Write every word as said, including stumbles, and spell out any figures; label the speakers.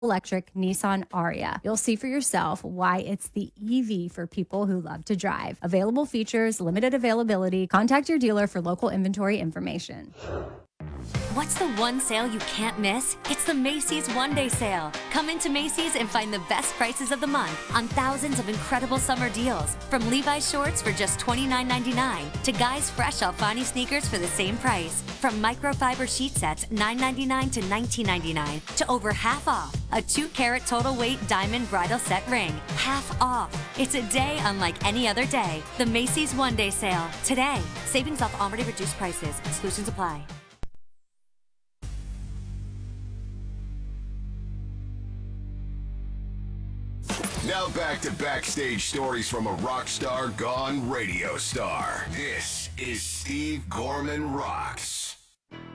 Speaker 1: electric Nissan Ariya. You'll see for yourself why it's the E V for people who love to drive. Available features, limited availability. Contact your dealer for local inventory information.
Speaker 2: What's the one sale you can't miss? It's the Macy's One Day Sale. Come into Macy's and find the best prices of the month on thousands of incredible summer deals. From Levi's shorts for just twenty-nine ninety-nine to Guy's fresh Alfani sneakers for the same price. From microfiber sheet sets nine ninety-nine to nineteen ninety-nine to over half off. A two carat total weight diamond bridal set ring. Half off. It's a day unlike any other day. The Macy's One Day Sale. Today. Savings off already reduced prices. Exclusions apply.
Speaker 3: Now back to backstage stories from a rock star gone radio star. This is Steve Gorman Rocks.